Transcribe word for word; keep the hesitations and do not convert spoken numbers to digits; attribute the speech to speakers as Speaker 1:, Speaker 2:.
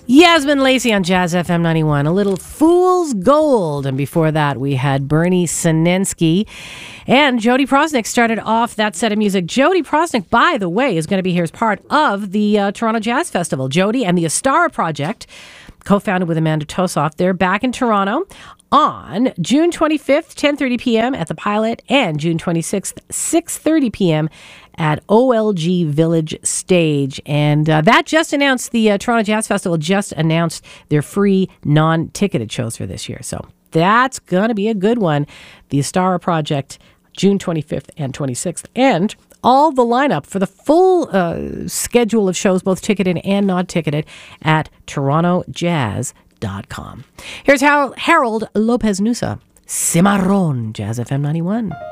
Speaker 1: Yasmin Lacey on Jazz F M ninety-one. A little Fool's Gold. And before that, we had Bernie Sinensky. And Jody Prosnick started off that set of music. Jody Prosnick, by the way, is going to be here as part of the uh, Toronto Jazz Festival. Jody and the Astara Project, co-founded with Amanda Tosoff, they're back in Toronto on June twenty-fifth, ten thirty p.m. at the Pilot, and June twenty-sixth, six thirty p.m. at O L G Village Stage. And uh, that just announced, the uh, Toronto Jazz Festival just announced their free non-ticketed shows for this year. So that's going to be a good one. The Astara Project, June twenty-fifth and twenty-sixth. And all the lineup for the full uh, schedule of shows, both ticketed and non-ticketed, at toronto jazz dot com. Here's Harold Lopez Nusa, Cimarron, Jazz F M ninety-one.